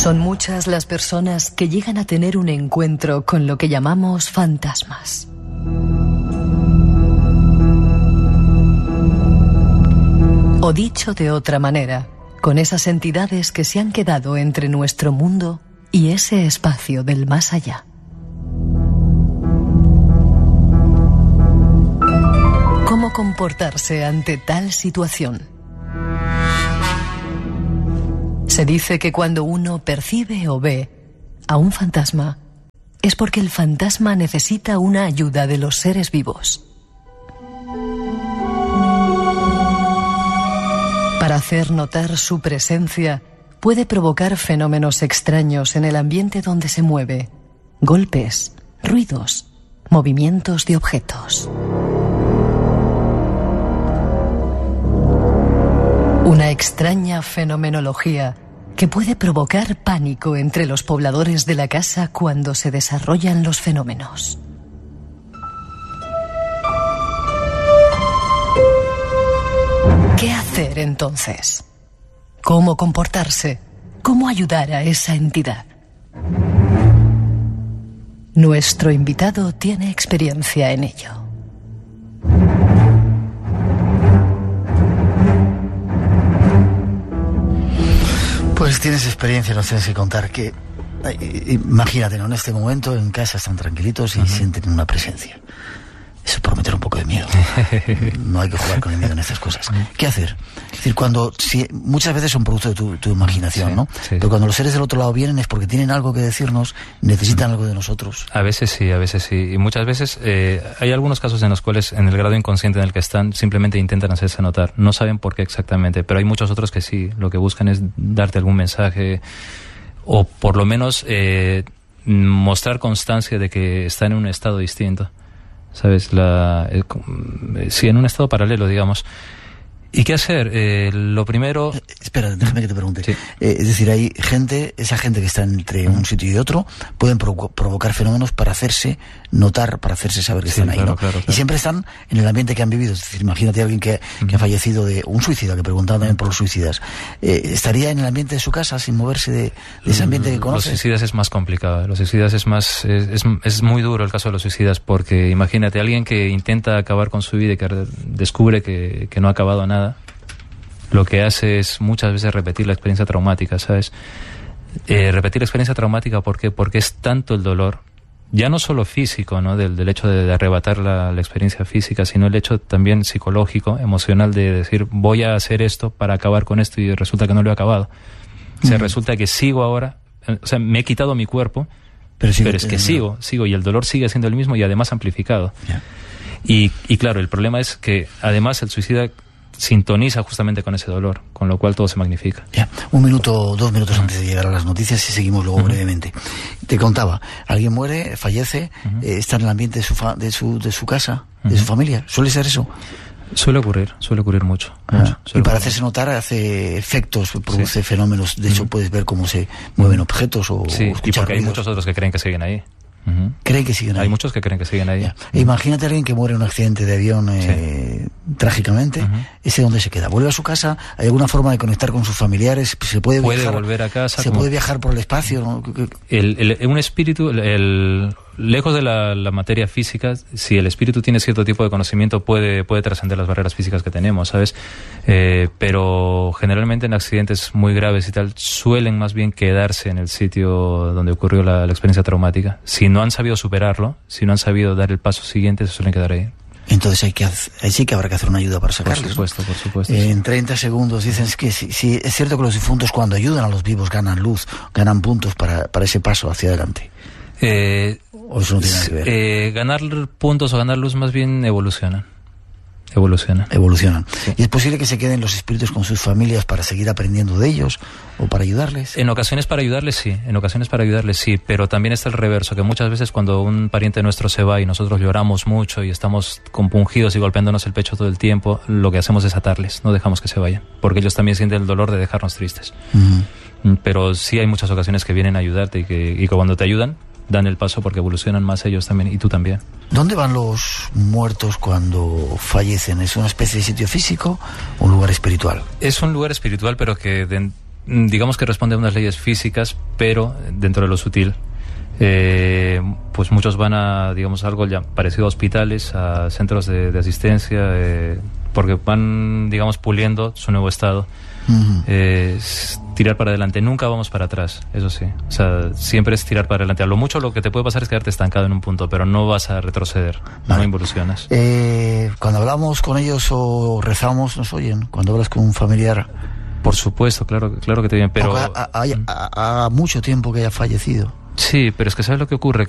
Son muchas las personas que llegan a tener un encuentro con lo que llamamos fantasmas. O dicho de otra manera, con esas entidades que se han quedado entre nuestro mundo y ese espacio del más allá. ¿Cómo comportarse ante tal situación? Se dice que cuando uno percibe o ve a un fantasma, es porque el fantasma necesita una ayuda de los seres vivos. Para hacer notar su presencia, puede provocar fenómenos extraños en el ambiente donde se mueve, golpes, ruidos, movimientos de objetos. Una extraña fenomenología que puede provocar pánico entre los pobladores de la casa cuando se desarrollan los fenómenos. ¿Qué hacer entonces? ¿Cómo comportarse? ¿Cómo ayudar a esa entidad? Nuestro invitado tiene experiencia en ello. Pues tienes experiencia, nos tienes que contar que... Imagínate, ¿no? En este momento en casa están tranquilitos y sienten una presencia. Eso por meter un poco de miedo. No hay que jugar con el miedo en estas cosas. ¿Qué hacer? Es decir, muchas veces son producto de tu imaginación, ¿no? Sí. Pero cuando los seres del otro lado vienen es porque tienen algo que decirnos, necesitan algo de nosotros. A veces sí. Y muchas veces hay algunos casos en los cuales, en el grado inconsciente en el que están, simplemente intentan hacerse notar. No saben por qué exactamente, pero hay muchos otros que sí. Lo que buscan es darte algún mensaje o por lo menos mostrar constancia de que están en un estado distinto. ¿Sabes? Sí, en un estado paralelo, digamos. ¿Y qué hacer? Lo primero... Espera, déjame que te pregunte. Sí. Es decir, hay esa gente que está entre un sitio y otro, pueden provocar fenómenos para hacerse notar, para hacerse saber que están ahí, ¿no? Claro. Y siempre están en el ambiente que han vivido. Es decir, imagínate a alguien que ha fallecido un suicida, que preguntaba también por los suicidas. ¿Estaría en el ambiente de su casa sin moverse de ese ambiente que conoce? Los suicidas es más complicado. Los suicidas es muy duro el caso de los suicidas, porque imagínate a alguien que intenta acabar con su vida y que descubre que no ha acabado nada. Lo que hace es muchas veces repetir la experiencia traumática, ¿sabes? Repetir la experiencia traumática, ¿por qué? Porque es tanto el dolor, ya no solo físico, ¿no? Del hecho de arrebatar la experiencia física, sino el hecho también psicológico, emocional, de decir, voy a hacer esto para acabar con esto y resulta que no lo he acabado. O sea, resulta que sigo ahora, o sea, me he quitado mi cuerpo, pero es que sigo, y el dolor sigue siendo el mismo y además amplificado. Yeah. Y claro, el problema es que además el suicida sintoniza justamente con ese dolor, con lo cual todo se magnifica. Ya, 1 minuto, 2 minutos antes de llegar a las noticias y seguimos luego brevemente. Te contaba, alguien muere, fallece, está en el ambiente de su casa, de su familia. ¿Suele ser eso? Suele ocurrir mucho. Y para hacerse notar hace efectos, produce fenómenos. De hecho, puedes ver cómo se mueven objetos o escuchar ruidos. Y porque hay muchos otros que creen que siguen ahí. ¿Creen que siguen ahí? Hay muchos que creen que siguen ahí. Ya. Imagínate a alguien que muere en un accidente de avión trágicamente. ¿Ese dónde se queda? ¿Vuelve a su casa? ¿Hay alguna forma de conectar con sus familiares? ¿Se puede viajar? Volver a casa. ¿Se puede viajar por el espacio? ¿No? Un espíritu, lejos de la materia física, si el espíritu tiene cierto tipo de conocimiento, puede trascender las barreras físicas que tenemos, ¿sabes? Pero generalmente en accidentes muy graves y tal, suelen más bien quedarse en el sitio donde ocurrió la experiencia traumática. Si no han sabido superarlo, si no han sabido dar el paso siguiente, se suelen quedar ahí. Entonces ahí sí que habrá que hacer una ayuda para sacarlos. Por supuesto. En 30 segundos dicen que sí, es cierto que los difuntos cuando ayudan a los vivos ganan luz, ganan puntos para ese paso hacia adelante. ¿O eso no tiene nada que ver? Ganar puntos o ganar luz más bien evolucionan. Sí. ¿Y es posible que se queden los espíritus con sus familias para seguir aprendiendo de ellos o para ayudarles? En ocasiones para ayudarles sí, pero también está el reverso, que muchas veces cuando un pariente nuestro se va y nosotros lloramos mucho y estamos compungidos y golpeándonos el pecho todo el tiempo, lo que hacemos es atarles, no dejamos que se vayan, porque ellos también sienten el dolor de dejarnos tristes. Pero sí hay muchas ocasiones que vienen a ayudarte y que cuando te ayudan, dan el paso porque evolucionan más ellos también y tú también. ¿Dónde van los muertos cuando fallecen? ¿Es una especie de sitio físico o un lugar espiritual? Es un lugar espiritual, pero que digamos que responde a unas leyes físicas, pero dentro de lo sutil. Pues muchos van a, digamos, algo ya parecido a hospitales, a centros de asistencia, porque van, digamos, puliendo su nuevo estado. Es tirar para adelante, nunca vamos para atrás, eso sí. O sea, siempre es tirar para adelante. A lo mucho lo que te puede pasar es quedarte estancado en un punto, pero no vas a retroceder, no involucionas. Cuando hablamos con ellos o rezamos, ¿nos oyen? Cuando hablas con un familiar. Por supuesto, claro que te oyen, pero ha mucho tiempo que haya fallecido. Sí, pero es que ¿sabes lo que ocurre?